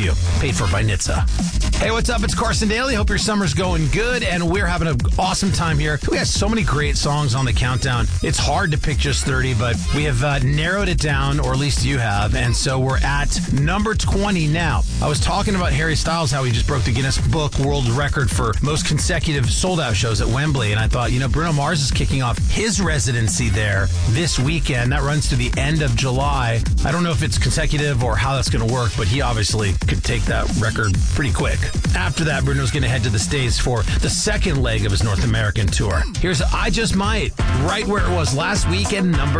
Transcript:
to you. Paid for by NHTSA. Hey, what's up? It's Carson Daly. Hope your summer's going good, and we're having an awesome time here. We have so many great songs on the countdown. It's hard to pick just 30, but we have narrowed it down, or at least you have, and so we're at number 20 now. I was talking about Harry Styles, how he just broke the Guinness Book World Record for most consecutive sold-out shows at Wembley, and I thought, Bruno Mars is kicking off his residency there this weekend. That runs to the end of July. I don't know if it's consecutive or how that's going to work, but he obviously could take that record pretty quick. After that, Bruno's going to head to the States for the second leg of his North American tour. Here's I Just Might, right where it was last weekend, number